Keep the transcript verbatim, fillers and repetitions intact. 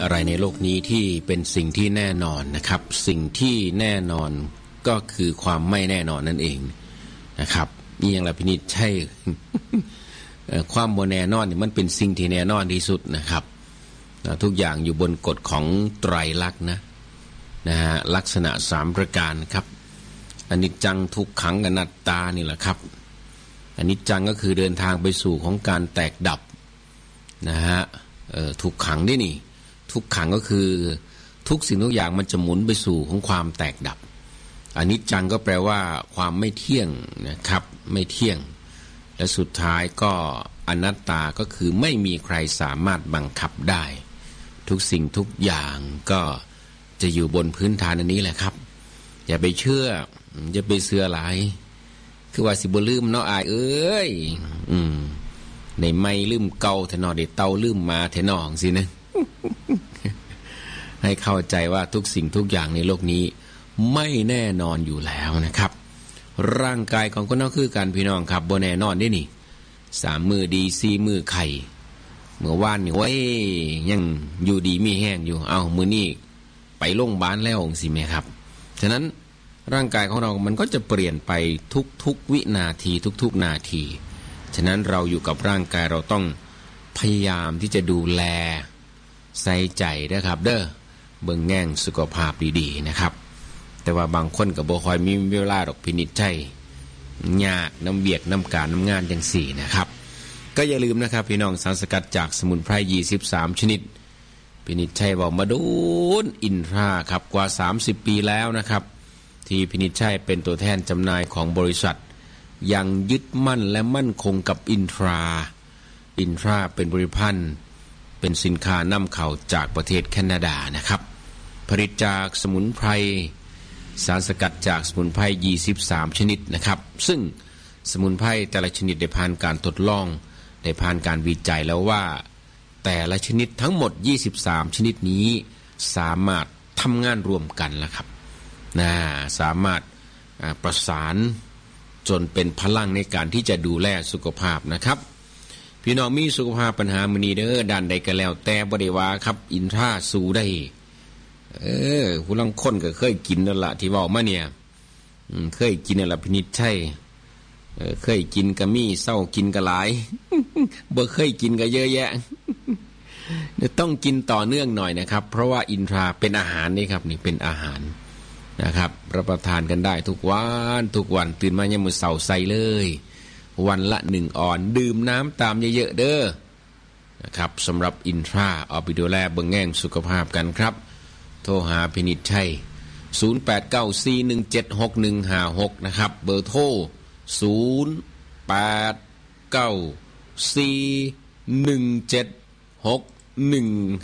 อะไรในโลกนี้ที่เป็นสิ่งที่แน่นอนนะครับสิ่งที่แน่นอนก็คือความไม่แน่นอนนั่นเองนะครับนี่อย่างไรพินิจใช่ ความบ่แน่นอนนี่มันเป็นสิ่งที่แน่นอนที่สุดนะครับทุกอย่างอยู่บนกฎของไตรลักษณ์นะนะฮะลักษณะสามประการครับอนิจจังทุกขังอนัตตานี่แหละครับอนิจจังก็คือเดินทางไปสู่ของการแตกดับนะฮะทุกขังนี่นี่ทุกขังก็คือทุกสิ่งทุกอย่างมันจะหมุนไปสู่ของความแตกดับอนิจจังก็แปลว่าความไม่เที่ยงนะครับไม่เที่ยงและสุดท้ายก็อนัตตาก็คือไม่มีใครสามารถบังคับได้ทุกสิ่งทุกอย่างก็จะอยู่บนพื้นฐานอันนี้แหละครับอย่าไปเชื่ออย่าไปเชื่อหลายคือว่าสิบ่ลืมเนาะอายเอ้ยอืมในไม่ลืมเก่าแท้นอได้เตาลืมมาแท้นองสินะ ให้เข้าใจว่าทุกสิ่งทุกอย่างในโลกนี้ไม่แน่นอนอยู่แล้วนะครับร่างกายของคนเราคือกันพี่น้องครับบ่แน่นอนเด้นี่สามมือดีสี่มือไข่เมื่อวานนี่โอ้ยยังอยู่ดีมีแห้งอยู่เอามื้อนี้ไปโรงพยาบาลแล้วสิแม่ครับฉะนั้นร่างกายของเรามันก็จะเปลี่ยนไปทุกๆวินาทีทุกๆนาทีฉะนั้นเราอยู่กับร่างกายเราต้องพยายามที่จะดูแลใส่ใจนะครับเด้อเบิ่งแง่งสุขภาพดีๆนะครับแต่ว่าบางคนก็บ่ค่อยมีเวลาดอกพินิจฉัยยากน้ำเบียกน้ำการน้ำงานจังสี่นะครับก็อย่าลืมนะครับพี่น้องสารสกัดจากสมุนไพรยี่สิบสามชนิดพินิจฉัยบอกมาดูนอินทราครับกว่าสามสิบปีแล้วนะครับที่พินิจฉัยเป็นตัวแทนจำหน่ายของบริษัทยังยึดมั่นและมั่นคงกับอินทราอินทราเป็นบริพันธ์เป็นสินค้านำเข้าจากประเทศแคนาดานะครับผลิตจากสมุนไพรสารสกัดจากสมุนไพรยี่สิบสามชนิดนะครับซึ่งสมุนไพรแต่ละชนิดได้ผ่านการทดลองได้ผ่านการวิจัยแล้วว่าแต่ละชนิดทั้งหมดยี่สิบสามชนิดนี้สามารถทำงานรวมกันแล้วครับนะสามารถประสานจนเป็นพลังในการที่จะดูแลสุขภาพนะครับพี่น้องมีสุขภาพปัญหามื้อนี้เด้อด้านใดก็แล้วแต่บ่ได้ว่าครับอินทราสู้ได้เออผู้ลางคนก็เคยกินนั่นล่ะที่เว้ามาเนี่ยอืมเคยกินนั่นล่ะพินิจฉัยเออเคยกินก็มีเศร้ากินก็หลาย บ่เคยกินก็เยอะแยะ ต้องกินต่อเนื่องหน่อยนะครับเพราะว่าอินทราเป็นอาหารนี่ครับนี่เป็นอาหารนะครับรับประทานกันได้ทุกวันทุกวันตื่นมายามมื้อเช้าใส่เลยวันละหนึ่งออนดื่มน้ำตามเยอะๆเด้อนะครับสำหรับอินทราเอาไปดูแลเบิ่งแง่งสุขภาพกันครับโทรหาพินิจชัยศูนย์ แปด เก้า สี่ หนึ่ง เจ็ด หก หนึ่ง ห้า หกนะครับเบอร์โทรศูนย์ แปด เก้า สี่ หนึ่ง เจ็ด หก หนึ่ง